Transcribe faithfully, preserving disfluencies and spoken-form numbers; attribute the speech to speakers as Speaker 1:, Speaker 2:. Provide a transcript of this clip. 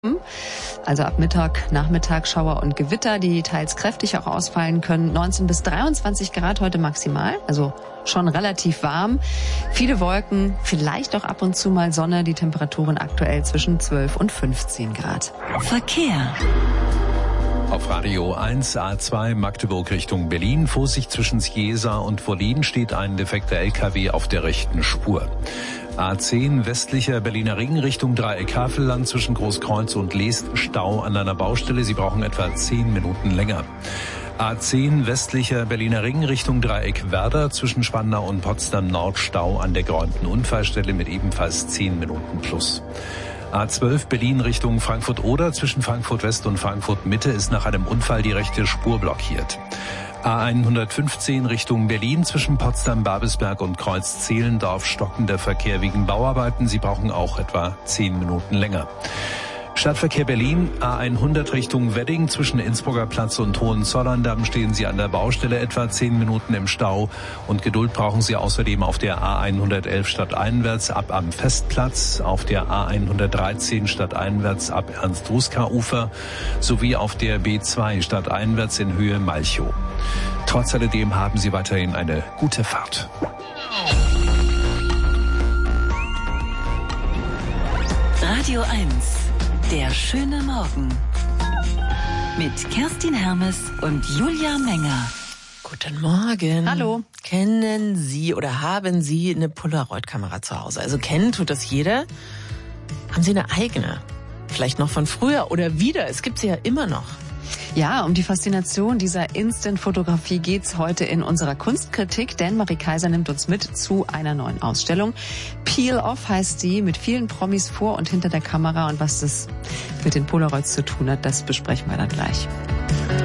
Speaker 1: Also ab Mittag, Nachmittag Schauer und Gewitter, die teils kräftig auch ausfallen können. neunzehn bis dreiundzwanzig Grad heute maximal, also schon relativ warm. Viele Wolken, vielleicht auch ab und zu mal Sonne. Die Temperaturen aktuell zwischen zwölf und fünfzehn Grad.
Speaker 2: Verkehr.
Speaker 3: Auf Radio eins A zwei Magdeburg Richtung Berlin. Vorsicht zwischen Sjeesa und Wollin steht ein defekter L K W auf der rechten Spur. A zehn westlicher Berliner Ring Richtung Dreieck Havelland zwischen Großkreuz und Leest Stau an einer Baustelle. Sie brauchen etwa zehn Minuten länger. A zehn westlicher Berliner Ring Richtung Dreieck Werder zwischen Spandau und Potsdam Nord Stau an der geräumten Unfallstelle mit ebenfalls zehn Minuten plus. A zwölf Berlin Richtung Frankfurt-Oder zwischen Frankfurt West und Frankfurt Mitte ist nach einem Unfall die rechte Spur blockiert. A hundertfünfzehn Richtung Berlin zwischen Potsdam-Babelsberg und Kreuz-Zehlendorf stockender Verkehr wegen Bauarbeiten. Sie brauchen auch etwa zehn Minuten länger. Stadtverkehr Berlin, A hundert Richtung Wedding zwischen Innsbrucker Platz und Hohenzollern-Damm stehen Sie an der Baustelle etwa zehn Minuten im Stau und Geduld brauchen Sie außerdem auf der A hundertelf stadteinwärts ab am Festplatz, auf der A hundertdreizehn stadteinwärts ab Ernst-Ruska-Ufer sowie auf der B zwei stadteinwärts in Höhe Malchow. Trotz alledem haben Sie weiterhin eine gute Fahrt.
Speaker 2: Radio eins. Der schöne Morgen. Mit Kerstin Hermes und Julia Menger.
Speaker 4: Guten Morgen.
Speaker 1: Hallo.
Speaker 4: Kennen Sie oder haben Sie eine Polaroid-Kamera zu Hause? Also kennen tut das jeder. Haben Sie eine eigene? Vielleicht noch von früher oder wieder? Es gibt sie ja immer noch.
Speaker 1: Ja, um die Faszination dieser Instant-Fotografie geht's heute in unserer Kunstkritik, denn Marie Kaiser nimmt uns mit zu einer neuen Ausstellung. Peel Off heißt sie, mit vielen Promis vor und hinter der Kamera, und was das mit den Polaroids zu tun hat, das besprechen wir dann gleich.